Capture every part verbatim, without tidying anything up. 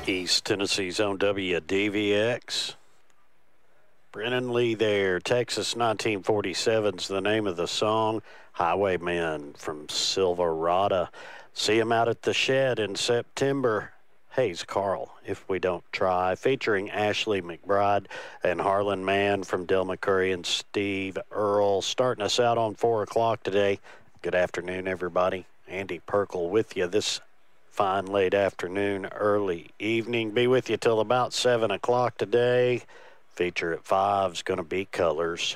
East Tennessee's own W D V X. Brennan Lee there. Texas nineteen forty-seven's the name of the song. Highwaymen from Silverado. See him out at the Shed in September. Hayes Carl, If We Don't Try, featuring Ashley McBride and Harlan Mann from Del McCurry and Steve Earle. Starting us out on four o'clock today. Good afternoon, everybody. Andy Perkle with you this fine late afternoon, early evening. Be with you till about seven o'clock today. Feature at five is going to be Colors.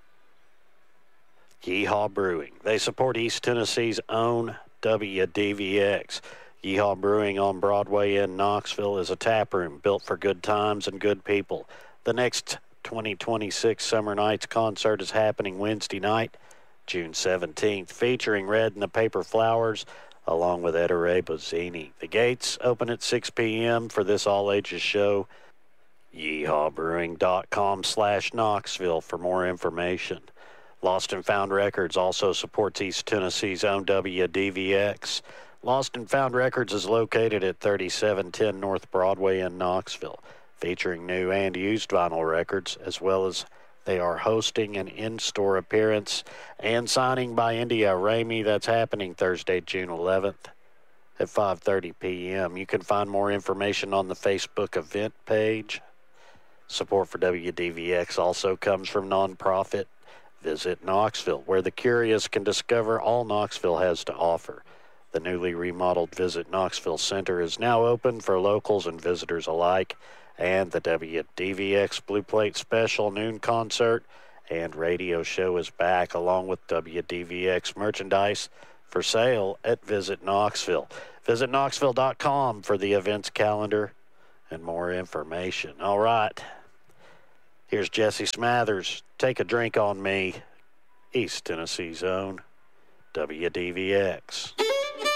Yeehaw Brewing. They support East Tennessee's own W D V X. Yeehaw Brewing on Broadway in Knoxville is a tap room built for good times and good people. The next twenty twenty-six Summer Nights concert is happening Wednesday night, June seventeenth, featuring Red and the Paper Flowers, along with Ettore Bozzini. The gates open at six p.m. for this all-ages show. yeehawbrewing.com slash Knoxville for more information. Lost and Found Records also supports East Tennessee's own W D V X. Lost and Found Records is located at thirty-seven ten North Broadway in Knoxville, featuring new and used vinyl records, as well as they are hosting an in-store appearance and signing by India Ramey. That's happening Thursday, June eleventh at five thirty p.m. You can find more information on the Facebook event page. Support for W D V X also comes from nonprofit Visit Knoxville, where the curious can discover all Knoxville has to offer. The newly remodeled Visit Knoxville Center is now open for locals and visitors alike, and the W D V X Blue Plate Special noon concert and radio show is back, along with W D V X merchandise for sale at Visit Knoxville. Visit Knoxville dot com for the events calendar and more information. All right. Here's Jesse Smathers. Take a Drink on Me. East Tennessee's own W D V X.